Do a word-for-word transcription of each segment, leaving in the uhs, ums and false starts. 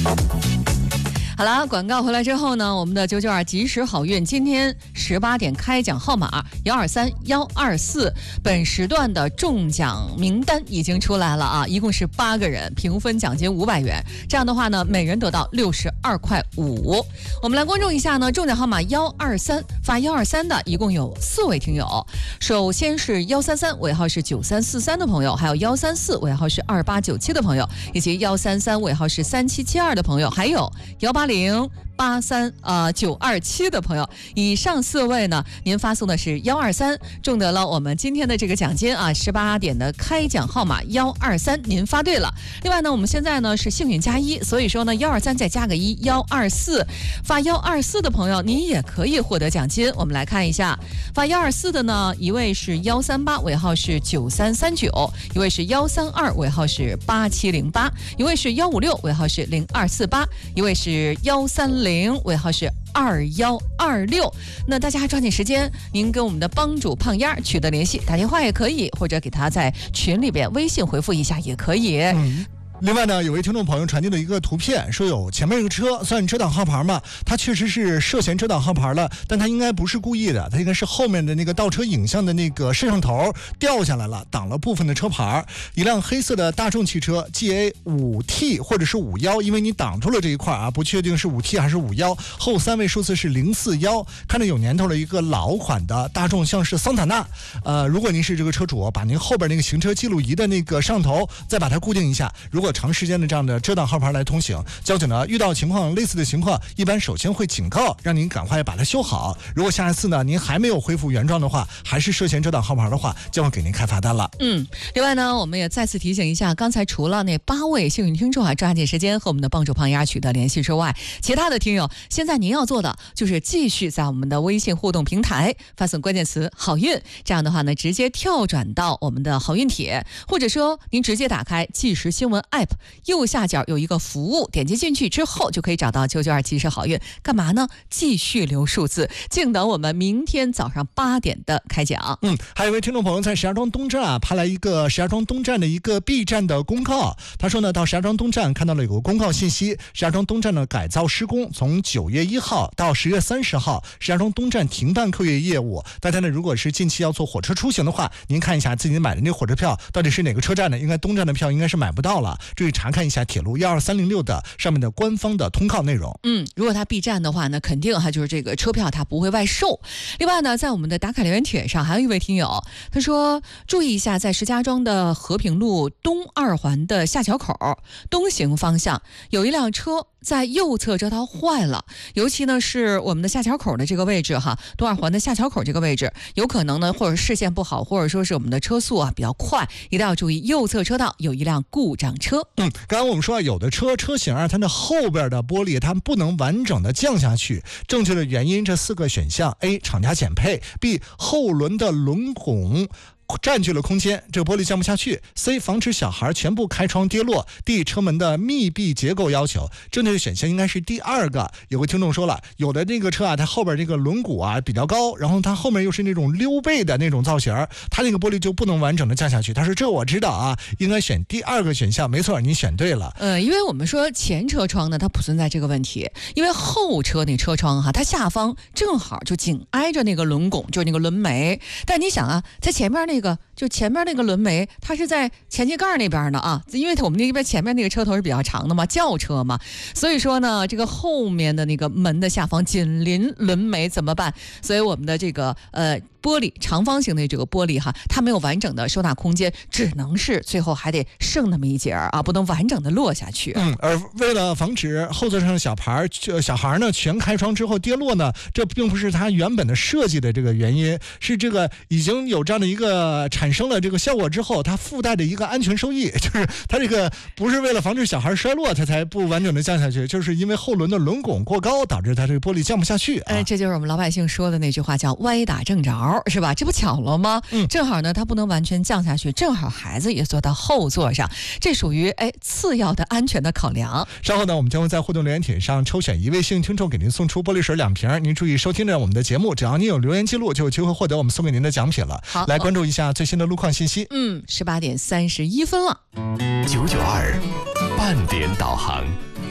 好了，广告回来之后呢，我们的九九二及时好运今天十八点开奖号码幺二三幺二四，本时段的中奖名单已经出来了啊，一共是八个人，平分奖金五百元。这样的话呢，每人得到六十二块五。我们来关注一下呢，中奖号码幺二三发幺二三的一共有四位听友。首先是幺三三尾号是九三四三的朋友，还有幺三四尾号是二八九七的朋友，以及幺三三尾号是三七七二的朋友，还有幺八零八三呃九二七的朋友，以上四位呢，您发送的是幺二三，中得了我们今天的这个奖金啊，十八点的开奖号码幺二三，您发对了。另外呢，我们现在呢是幸运加一，所以说呢幺二三再加个一，幺二四，发幺二四的朋友，您也可以获得奖金。我们来看一下，发幺二四的呢，一位是幺三八尾号是九三三九，一位是幺三二尾号是八七零八，一位是幺五六尾号是零二四八，一位是幺三零尾号是二幺二六。那大家抓紧时间，您跟我们的帮主胖丫取得联系，打电话也可以，或者给他在群里边微信回复一下也可以。 嗯另外呢，有位听众朋友传递了一个图片，说有前面这个车算遮挡号牌嘛，它确实是涉嫌遮挡号牌了，但它应该不是故意的，它应该是后面的那个倒车影像的那个摄像头掉下来了，挡了部分的车牌。一辆黑色的大众汽车 G A 五 T 或者是五一，因为你挡住了这一块啊，不确定是五 T 还是五一，后三位数字是零四一，看着有年头的一个老款的大众像是桑塔纳。呃，如果您是这个车主，把您后边那个行车记录仪的那个摄像头再把它固定一下，如果长时间的这样的遮挡号牌来通行，交警呢遇到情况类似的情况，一般首先会警告，让您赶快把它修好。如果下一次呢您还没有恢复原状的话，还是涉嫌遮挡号牌的话，将会给您开罚单了。 嗯，另外呢，我们也再次提醒一下，刚才除了那八位幸运听众啊，抓紧时间和我们的帮主胖丫取得联系之外，其他的听友，现在您要做的就是继续在我们的微信互动平台发送关键词好运，这样的话呢，直接跳转到我们的好运帖，或者说您直接打开即时新闻 app。右下角有一个服务，点击进去之后就可以找到九九二及时好运。干嘛呢？继续留数字，静等我们明天早上八点的开奖。 嗯，还有一位听众朋友在石家庄东站啊，拍来一个石家庄东站的一个 B 站的公告。他说呢，到石家庄东站看到了有个公告信息，石家庄东站的改造施工从九月一号到十月三十号，石家庄东站停办客运业务。大家呢，如果是近期要做火车出行的话，您看一下自己买的那个火车票到底是哪个车站的，应该东站的票应该是买不到了，注意查看一下铁路一二三零六的上面的官方的通告内容。 嗯，如果它 B 站的话呢，肯定哈就是这个车票它不会外售。另外呢，在我们的打卡留言帖上还有一位听友，他说注意一下，在石家庄的和平路东二环的下桥口东行方向有一辆车在右侧车道坏了，尤其呢是我们的下桥口的这个位置哈，东二环的下桥口这个位置，有可能呢或者视线不好，或者说是我们的车速啊比较快，一定要注意右侧车道有一辆故障车。 嗯，刚刚我们说有的车车型啊，它的后边的玻璃它不能完整的降下去，正确的原因这四个选项 ：A. 厂家减配 ；B. 后轮的轮拱占据了空间，这个玻璃降不下去。 C. 防止小孩全部开窗跌落。 D. 车门的密闭结构要求。正确的选项应该是第二个。有个听众说了，有的那个车啊，它后边这个轮毂啊比较高，然后它后面又是那种溜背的那种造型，它那个玻璃就不能完整的降下去。他说这我知道啊，应该选第二个选项。没错，你选对了。 呃，因为我们说前车窗呢，它不存在这个问题，因为后车那车窗哈，它下方正好就紧挨着那个轮拱，就是那个轮眉。但你想啊，在前面那个就前面那个轮眉，它是在前机盖那边的啊，因为我们那边前面那个车头是比较长的嘛，轿车嘛，所以说呢，这个后面的那个门的下方紧邻轮眉怎么办？所以我们的这个呃玻璃长方形的这个玻璃哈，它没有完整的收纳空间，只能是最后还得剩那么一截啊，不能完整的落下去。 嗯，而为了防止后座上的小孩小孩呢全开窗之后跌落呢，这并不是它原本的设计的这个原因，是这个已经有这样的一个产生了这个效果之后，它附带的一个安全收益，就是它这个不是为了防止小孩摔落它才不完整的降下去，就是因为后轮的轮拱过高导致它这个玻璃降不下去、啊。 哎，这就是我们老百姓说的那句话，叫歪打正着，是吧？这不巧了吗？嗯，正好呢，它不能完全降下去，正好孩子也坐到后座上，这属于哎次要的安全的考量。 稍后呢，我们将会在互动留言帖上抽选一位幸运听众，给您送出玻璃水两瓶。您注意收听着我们的节目，只要您有留言记录，就有机会获得我们送给您的奖品了。 好， 来关注一下最新的路况信息。 嗯，十八点三十一分了。 九九二半点导航。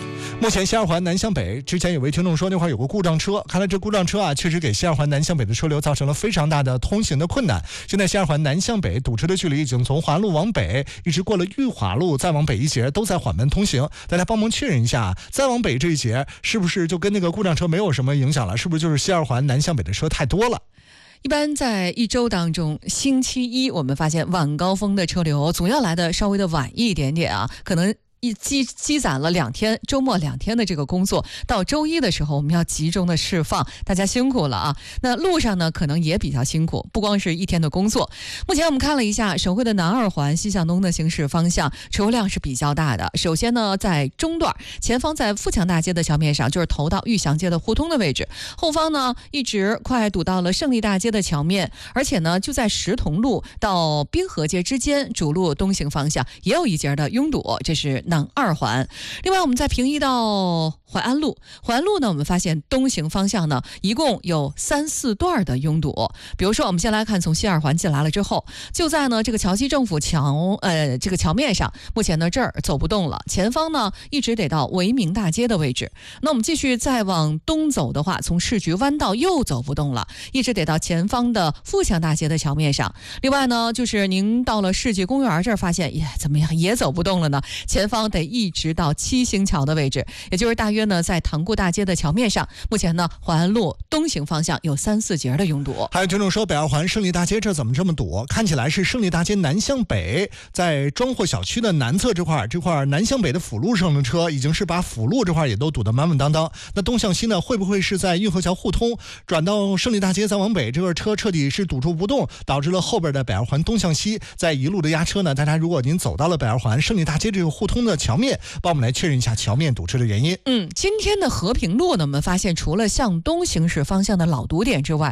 目前西二环南向北，之前有位听众说那块有个故障车，看来这故障车啊，确实给西二环南向北的车流造成了非常大的通行的困难。现在西二环南向北堵车的距离已经从华路往北，一直过了裕华路，再往北一截都在缓慢通行。大家帮忙确认一下，再往北这一节是不是就跟那个故障车没有什么影响了？是不是就是西二环南向北的车太多了？ 一般在一周当中，星期一我们发现晚高峰的车流总要来的稍微的晚一点点啊，可能一积积攒了两天，周末两天的这个工作，到周一的时候我们要集中的释放，大家辛苦了啊。那路上呢可能也比较辛苦，不光是一天的工作。目前我们看了一下省会的南二环西向东的行驶方向，车流量是比较大的。首先呢，在中段前方在富强大街的桥面上，就是头到玉祥街的互通的位置，后方呢一直快堵到了胜利大街的桥面，而且呢就在石桐路到滨河街之间主路东行方向也有一节的拥堵，这是南二环。另外我们在平移到淮安路，淮安路呢我们发现东行方向呢一共有三四段的拥堵。比如说我们先来看从西二环进来了之后，就在呢这个桥西政府桥呃这个桥面上，目前呢这儿走不动了，前方呢一直得到维明大街的位置。那我们继续再往东走的话，从市局弯道又走不动了，一直得到前方的富强大街的桥面上。另外呢就是您到了世纪公园这儿，发现也怎么样也走不动了呢，前方得一直到七星桥的位置，也就是大约呢在塘沽大街的桥面上。目前呢淮安路东行方向有三四节的拥堵。 还有听众说北二环胜利大街这怎么这么堵？看起来是胜利大街南向北，在庄货小区的南侧这块这块南向北的辅路上的车已经是把辅路这块也都堵得满满当当。那东向西呢，会不会是在运河桥互通转到胜利大街再往北，这个车彻底是堵住不动，导致了后边的北二环东向西在一路的压车呢？大家如果您走到了北二环胜利大街这个互通的桥面，帮我们来确认一下桥面堵车的原因。 嗯，今天的和平路呢，我们发现除了向东行驶方向的老堵点之外，